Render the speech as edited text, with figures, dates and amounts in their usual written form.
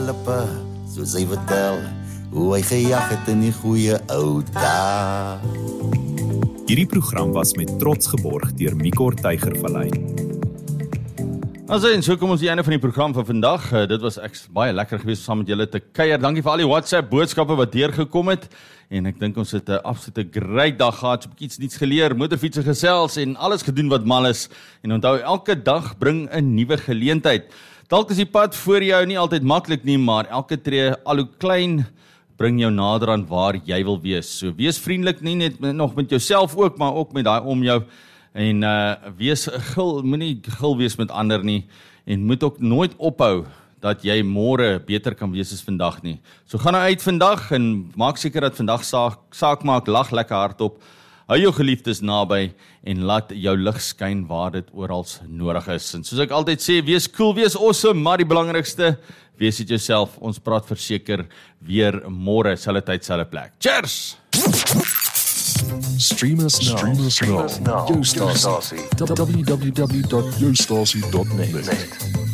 lippe, soos hy vertel, hoe hy gejag het in die goeie ou dae. Hierdie program was met trots geborg deur Mikor Tygervallei. En so kom ons die einde van die program van vandag. Dit was baie lekker geweest saam met julle te kuier. Dankie vir al die WhatsApp boodskappe wat deurgekom het. En ek dink ons het 'n absolute great dag gehad. So 'n bietjie iets geleer, motorfietsen gesels en alles gedoen wat mal is. En onthou, elke dag bring 'n nuwe geleentheid. Dalk is die pad voor jou nie altyd maklik nie, maar elke tree al hoe klein bring jou nader aan waar jy wil wees. So wees vriendelik, nie net nog met jouself ook, maar ook met daai om jou. En moenie gul wees met ander nie. En moet ook nooit ophou dat jy môre beter kan wees as vandag nie. So gaan nou uit vandag en maak seker dat vandag saak maak, lag lekker hardop. Hou jou geliefdes naby en laat jou lig skyn waar dit oral nodig is. En soos ek altyd sê, wees cool, wees awesome, maar die belangrikste, wees dit jouself. Ons praat verseker weer môre, selfde tyd, selfde plek. Cheers! Stream us now. Yo Stasie. www.yostasie.net